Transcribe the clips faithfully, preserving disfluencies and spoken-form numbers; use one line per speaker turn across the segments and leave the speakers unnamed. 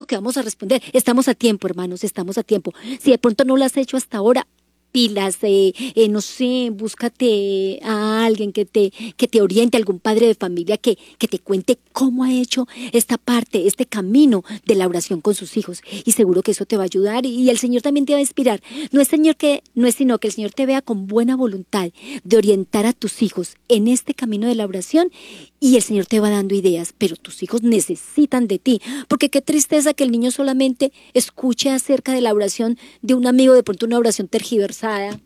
que vamos a responder. Estamos a tiempo, hermanos, estamos a tiempo. Si de pronto no lo has hecho hasta ahora, pilas, eh, eh, no sé, búscate a alguien que te, que te oriente, algún padre de familia que, que te cuente cómo ha hecho esta parte, este camino de la oración con sus hijos, y seguro que eso te va a ayudar, y, y el Señor también te va a inspirar. No es Señor que, no es sino que el Señor te vea con buena voluntad de orientar a tus hijos en este camino de la oración, y el Señor te va dando ideas, pero tus hijos necesitan de ti, porque qué tristeza que el niño solamente escuche acerca de la oración de un amigo, de pronto una oración tergiversada,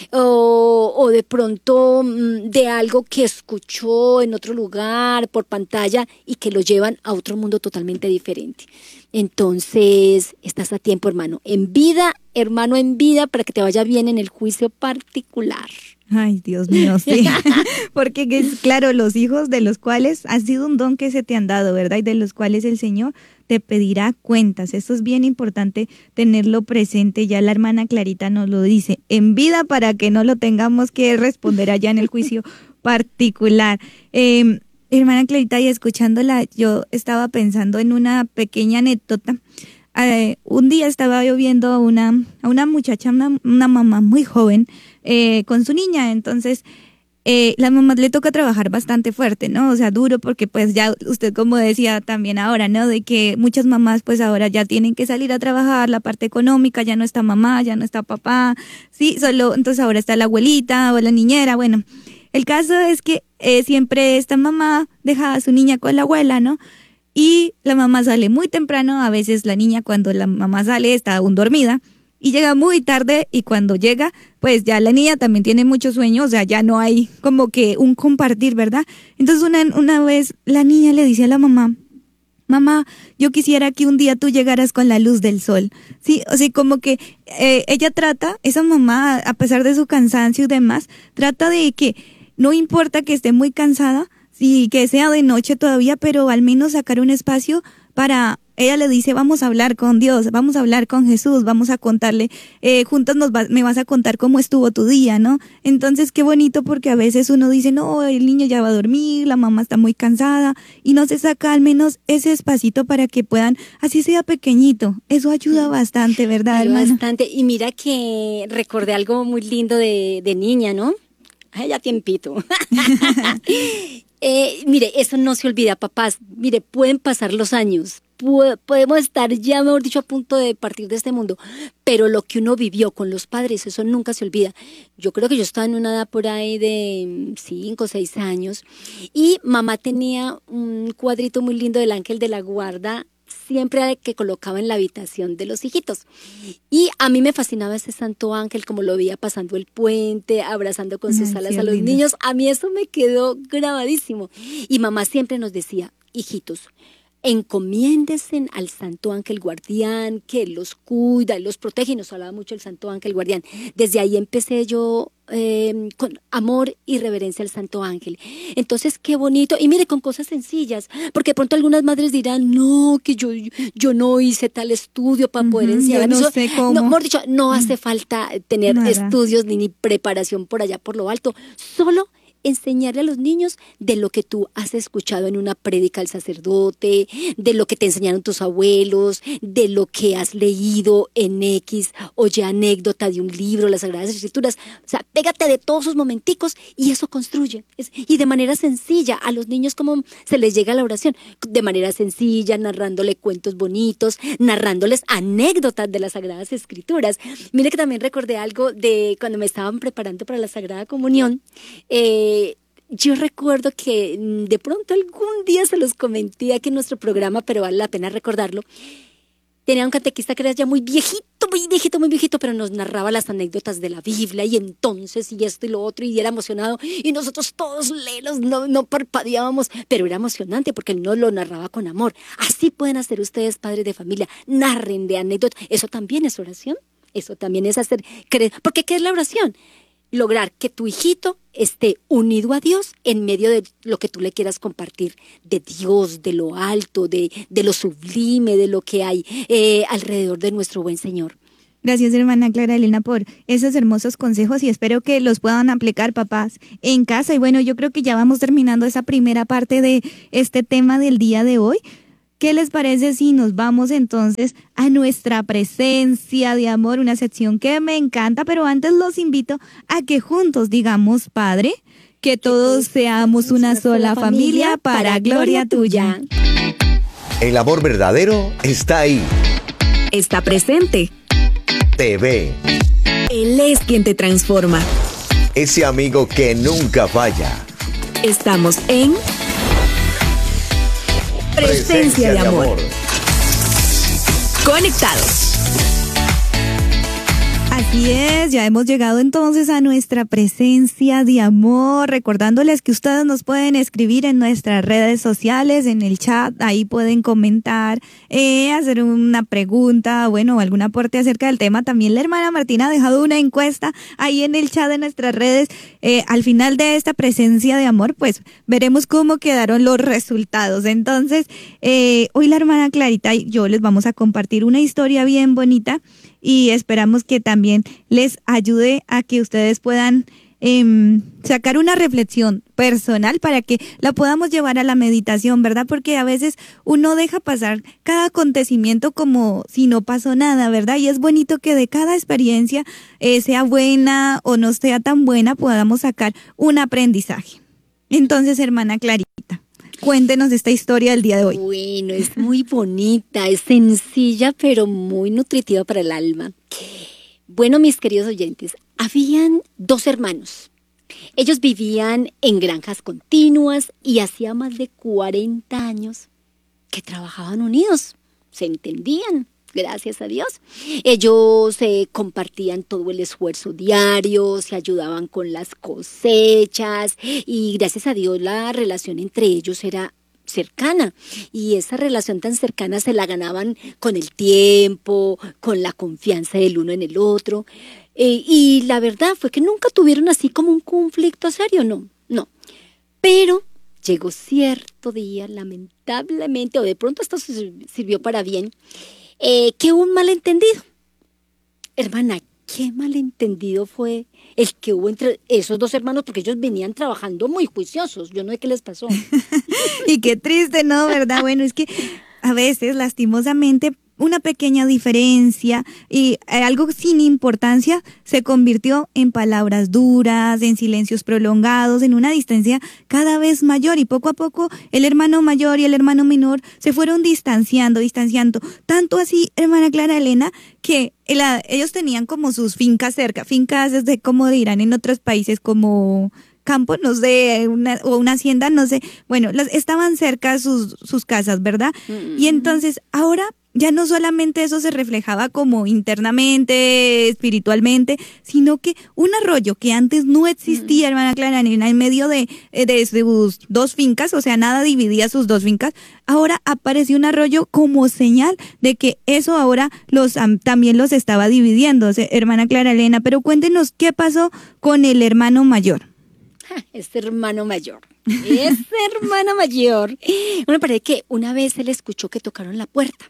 o, o de pronto mm, de algo que escuchó en otro lugar, por pantalla, y que lo llevan a otro mundo totalmente diferente. Entonces, estás a tiempo, hermano, en vida, hermano, en vida, para que te vaya bien en el juicio particular.
Ay, Dios mío, sí, porque es claro, los hijos de los cuales ha sido un don que se te han dado, ¿verdad? Y de los cuales el Señor te pedirá cuentas. Esto es bien importante tenerlo presente, ya la hermana Clarita nos lo dice, en vida, para que no lo tengamos que responder allá en el juicio particular. Eh, hermana Clarita, y escuchándola, yo estaba pensando en una pequeña anécdota. Eh, un día estaba yo viendo a una, a una muchacha, una, una mamá muy joven, eh, con su niña. Entonces eh, la mamá le toca trabajar bastante fuerte, ¿no? O sea, duro, porque pues ya usted, como decía también ahora, ¿no? De que muchas mamás pues ahora ya tienen que salir a trabajar, la parte económica, ya no está mamá, ya no está papá, sí, solo, entonces ahora está la abuelita o la niñera. Bueno, el caso es que eh, siempre esta mamá deja a su niña con la abuela, ¿no? Y la mamá sale muy temprano, a veces la niña cuando la mamá sale está aún dormida y llega muy tarde, y cuando llega pues ya la niña también tiene mucho sueño, o sea, ya no hay como que un compartir, ¿verdad? Entonces una, una vez la niña le dice a la mamá, mamá, yo quisiera que un día tú llegaras con la luz del sol, sí, o sea, como que eh, ella trata, esa mamá, a pesar de su cansancio y demás, trata de que no importa que esté muy cansada, sí, que sea de noche todavía, pero al menos sacar un espacio para, ella le dice, vamos a hablar con Dios, vamos a hablar con Jesús, vamos a contarle, eh, juntos nos va, me vas a contar cómo estuvo tu día, ¿no? Entonces, qué bonito, porque a veces uno dice, no, el niño ya va a dormir, la mamá está muy cansada, y no se saca al menos ese espacito para que puedan, así sea pequeñito, eso ayuda bastante, ¿verdad, hermana?
Bastante, y mira que recordé algo muy lindo de, de niña, ¿no? Ay, ya tiempito. Eh, mire, eso no se olvida, papás. Mire, pueden pasar los años, Pu- podemos estar ya, mejor dicho, a punto de partir de este mundo, pero lo que uno vivió con los padres, eso nunca se olvida. Yo creo que yo estaba en una edad por ahí de cinco o seis años, y mamá tenía un cuadrito muy lindo del ángel de la guarda, siempre que colocaba en la habitación de los hijitos. Y a mí me fascinaba ese santo ángel, como lo veía pasando el puente, abrazando con sus
Ay,
alas
sí,
a los
lindo.
niños. A mí eso me quedó grabadísimo. Y mamá siempre nos decía, hijitos, encomiéndesen al santo ángel guardián, que los cuida y los protege, y nos hablaba mucho el santo ángel guardián. Desde ahí empecé yo eh, con amor y reverencia al santo ángel. Entonces, qué bonito, y mire, con cosas sencillas, porque de pronto algunas madres dirán, no, que yo, yo no hice tal estudio para poder
Ujú,
enseñar.
yo no
Eso,
sé cómo.
no, mejor dicho, no hace falta tener
Nada.
estudios ni, ni preparación por allá por lo alto, solo enseñarle a los niños de lo que tú has escuchado en una prédica al sacerdote, de lo que te enseñaron tus abuelos, de lo que has leído en X, oye anécdota de un libro, las Sagradas Escrituras. O sea, pégate de todos sus momenticos y eso construye. Es, y de manera sencilla, a los niños como se les llega la oración, de manera sencilla, narrándole cuentos bonitos, narrándoles anécdotas de las Sagradas Escrituras. Mire que también recordé algo de cuando me estaban preparando para la Sagrada Comunión. Eh, Yo recuerdo que de pronto algún día se los comenté aquí en nuestro programa, pero vale la pena recordarlo. Tenía un catequista que era ya muy viejito, muy viejito, muy viejito, pero nos narraba las anécdotas de la Biblia, y entonces, y esto y lo otro, y era emocionado, y nosotros todos lelos, no, no parpadeábamos, pero era emocionante porque él nos lo narraba con amor. Así pueden hacer ustedes, padres de familia, narren de anécdotas. Eso también es oración, eso también es hacer creer. Porque ¿qué es la oración? Lograr que tu hijito esté unido a Dios en medio de lo que tú le quieras compartir, de Dios, de lo alto, de, de lo sublime, de lo que hay eh, alrededor de nuestro buen Señor.
Gracias, hermana Clara Elena, por esos hermosos consejos, y espero que los puedan aplicar papás en casa. Y bueno, yo creo que ya vamos terminando esa primera parte de este tema del día de hoy. ¿qué les parece si nos vamos entonces a nuestra presencia de amor? Una sección que me encanta, pero antes los invito a que juntos digamos, Padre, que todos seamos una sola familia para gloria tuya.
El amor verdadero está ahí.
Está presente.
Te ve.
Él es quien te transforma.
Ese amigo que nunca falla.
Estamos en Presencia de Amor. Conectados.
Así es, ya hemos llegado entonces a nuestra presencia de amor, recordándoles que ustedes nos pueden escribir en nuestras redes sociales, en el chat, ahí pueden comentar, eh, hacer una pregunta, bueno, algún aporte acerca del tema. También la hermana Martina ha dejado una encuesta ahí en el chat de nuestras redes. Eh, al final de esta presencia de amor, pues veremos cómo quedaron los resultados. Entonces, eh, hoy la hermana Clarita y yo les vamos a compartir una historia bien bonita y esperamos que también les ayude a que ustedes puedan eh, sacar una reflexión personal para que la podamos llevar a la meditación, ¿verdad? Porque a veces uno deja pasar cada acontecimiento como si no pasó nada, ¿verdad? Y es bonito que de cada experiencia, eh, sea buena o no sea tan buena, podamos sacar un aprendizaje. Entonces, hermana Clarita, cuéntenos esta historia del día de hoy.
Bueno, es muy bonita, es sencilla, pero muy nutritiva para el alma. Bueno, mis queridos oyentes, habían dos hermanos. Ellos vivían en granjas continuas y hacía más de cuarenta años que trabajaban unidos. Se entendían, gracias a Dios. Ellos eh, compartían todo el esfuerzo diario, se ayudaban con las cosechas y gracias a Dios la relación entre ellos era cercana, y esa relación tan cercana se la ganaban con el tiempo, con la confianza del uno en el otro, eh, y la verdad fue que nunca tuvieron así como un conflicto serio, no, no, pero llegó cierto día, lamentablemente, o de pronto esto sirvió para bien, eh, que hubo un malentendido. Hermana, ¿qué malentendido fue el que hubo entre esos dos hermanos? Porque ellos venían trabajando muy juiciosos. Yo no sé qué les pasó.
Y qué triste, ¿no? ¿Verdad? Bueno, es que a veces, lastimosamente, una pequeña diferencia y algo sin importancia se convirtió en palabras duras, en silencios prolongados, en una distancia cada vez mayor, y poco a poco el hermano mayor y el hermano menor se fueron distanciando, distanciando, tanto así, hermana Clara Elena, que la, ellos tenían como sus fincas cerca, fincas desde, como dirán en otros países, como campo, no sé, una, o una hacienda, no sé, bueno, las, estaban cerca sus, sus casas, ¿verdad? Mm-hmm. Y entonces ahora ya no solamente eso se reflejaba como internamente, espiritualmente, sino que un arroyo que antes no existía, hermana Clara, en medio de, de sus dos fincas, o sea, nada dividía sus dos fincas, ahora apareció un arroyo como señal de que eso ahora los también los estaba dividiendo, o sea, hermana Clara Elena. Pero cuéntenos qué pasó con el hermano mayor.
Este hermano mayor, este hermano mayor, bueno, parece que una vez él escuchó que tocaron la puerta.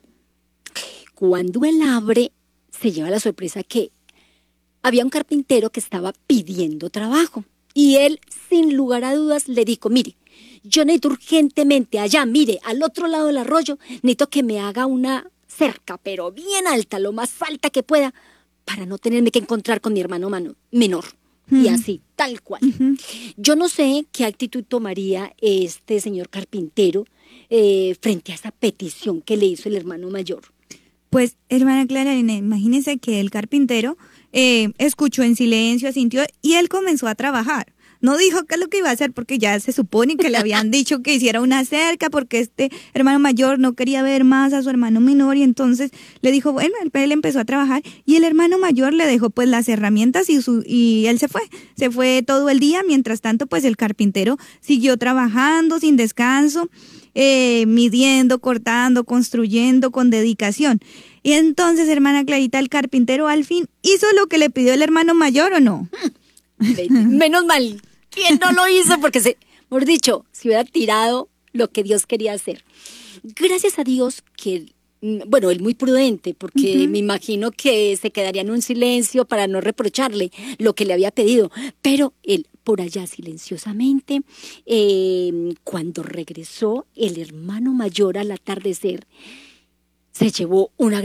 Cuando él abre, se lleva la sorpresa que había un carpintero que estaba pidiendo trabajo. Y él, sin lugar a dudas, le dijo, mire, yo necesito urgentemente allá, mire, al otro lado del arroyo, necesito que me haga una cerca, pero bien alta, lo más alta que pueda, para no tenerme que encontrar con mi hermano mano, menor. Uh-huh. Y así, tal cual. Uh-huh. Yo no sé qué actitud tomaría este señor carpintero eh, frente a esa petición que le hizo el hermano mayor.
Pues, hermana Clara, imagínese que el carpintero eh, escuchó en silencio, asintió y él comenzó a trabajar. No dijo qué es lo que iba a hacer porque ya se supone que le habían dicho que hiciera una cerca porque este hermano mayor no quería ver más a su hermano menor, y entonces le dijo, bueno, él empezó a trabajar y el hermano mayor le dejó pues las herramientas y, su, y él se fue. Se fue todo el día. Mientras tanto, pues el carpintero siguió trabajando sin descanso. Eh, midiendo, cortando, construyendo con dedicación. Y entonces, hermana Clarita, el carpintero al fin hizo lo que le pidió el hermano mayor, ¿o no?
Menos mal, ¿quién no lo hizo? Porque, se, por dicho, se hubiera tirado lo que Dios quería hacer. Gracias a Dios que, bueno, él muy prudente, porque uh-huh. me imagino que se quedaría en un silencio para no reprocharle lo que le había pedido, pero él por allá silenciosamente. Eh, cuando regresó el hermano mayor al atardecer, se llevó una